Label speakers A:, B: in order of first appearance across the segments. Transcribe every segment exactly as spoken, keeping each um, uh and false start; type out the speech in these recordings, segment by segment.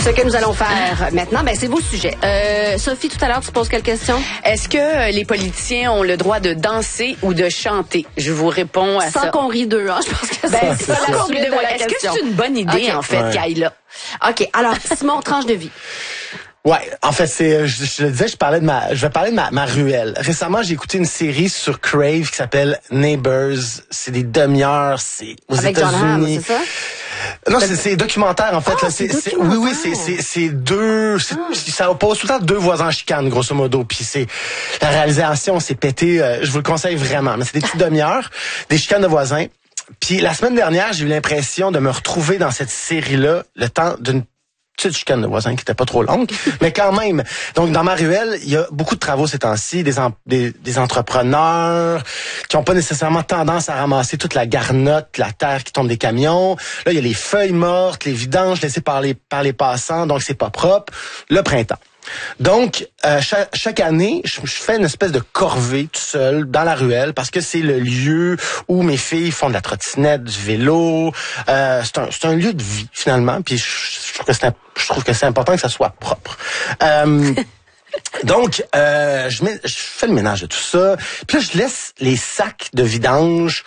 A: Ce que nous allons faire maintenant, ben c'est vos sujets. Euh, Sophie, tout à l'heure, tu poses quelle question?
B: Est-ce que les politiciens ont le droit de danser ou de chanter? Je vous réponds à
A: Sans
B: ça.
A: Sans qu'on rie d'eux, hein, je pense que
B: ben,
A: c'est ça la suite de la
B: Est-ce
A: question.
B: que c'est une bonne idée,
A: okay.
B: en fait,
C: ouais.
B: qu'elle aille là?
A: OK. Alors, Simon, tranche de vie.
C: Ouais, en fait, c'est, je, je le disais, je parlais de ma, je vais parler de ma, ma ruelle. Récemment, j'ai écouté une série sur Crave qui s'appelle Neighbors. C'est des demi-heures, c'est aux
A: Avec John Hamm,
C: États-Unis.
A: c'est ça?
C: Non, c'est, c'est documentaire, en fait.
A: Ah,
C: là,
A: c'est
C: c'est, c'est, oui, oui, c'est, c'est, c'est deux, c'est, ah. ça oppose tout le temps deux voisins en chicane, grosso modo. Puis c'est, la réalisation, c'est pété, euh, je vous le conseille vraiment. Mais c'est des petites demi-heures, des chicanes de voisins. Puis la semaine dernière, j'ai eu l'impression de me retrouver dans cette série-là, le temps d'une petite chicane de voisins qui était pas trop longue, mais quand même. Donc, dans ma ruelle, il y a beaucoup de travaux ces temps-ci, des, en, des, des entrepreneurs qui ont pas nécessairement tendance à ramasser toute la garnotte, la terre qui tombe des camions. Là, il y a les feuilles mortes, les vidanges laissées par les, par les passants, donc c'est pas propre. Le printemps. Donc, euh, chaque, chaque année, je, je fais une espèce de corvée tout seul dans la ruelle parce que c'est le lieu où mes filles font de la trottinette, du vélo. Euh, c'est un, c'est un lieu de vie finalement. Puis je, je trouve que c'est, je trouve que c'est important que ça soit propre. Euh, donc, euh, je, mets, je fais le ménage de tout ça. Puis là, je laisse les sacs de vidange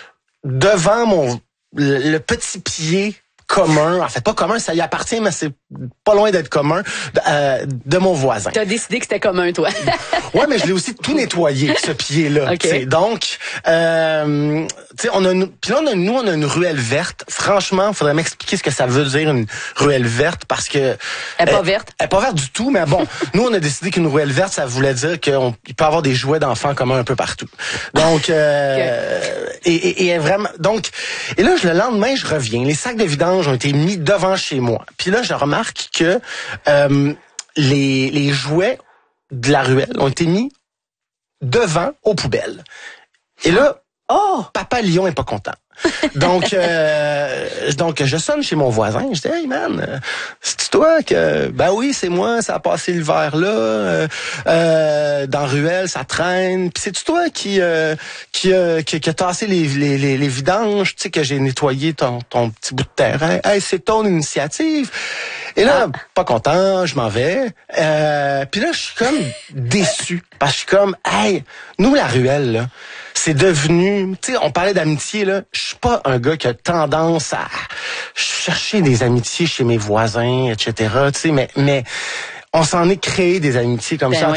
C: devant mon le, le petit pied commun, en fait pas commun, ça y appartient, mais c'est pas loin d'être commun, euh, de mon voisin.
B: T'as décidé que c'était commun, toi.
C: Ouais, mais je l'ai aussi tout nettoyé, ce pied-là.
B: Okay.
C: Donc, euh, tu sais, on a une, puis là, on a, nous, on a une ruelle verte. Franchement, il faudrait m'expliquer ce que ça veut dire, une ruelle verte, parce que...
B: Elle est pas verte?
C: Elle est pas verte du tout, mais bon, nous, on a décidé qu'une ruelle verte, ça voulait dire qu'il peut y avoir des jouets d'enfants communs un peu partout. Donc, euh, okay. et, et, et vraiment, donc, et là, le lendemain, je reviens. Les sacs de vidange ont été mis devant chez moi. Puis là, je remarque que euh, les, les jouets de la ruelle ont été mis devant aux poubelles. Et là, oh, Papa Lion est pas content. Donc, euh, donc je sonne chez mon voisin. Je dis, hey man, euh, c'est toi que, ben oui, c'est moi. Ça a passé l'hiver là, euh, euh, dans ruelle, ça traîne. Puis c'est toi qui, euh, qui, euh, qui, qui a tassé les, les, les, les vidanges, tu sais que j'ai nettoyé ton, ton petit bout de terrain. Hey, c'est ton initiative. Et là, ah. pas content, je m'en vais. Euh, puis là, je suis comme déçu parce que je suis comme, hey, nous la ruelle là. C'est devenu, tu sais, on parlait d'amitié, là. Je suis pas un gars qui a tendance à chercher des amitiés chez mes voisins, et cetera. Tu sais, mais, mais on s'en est créé des amitiés comme ben ça.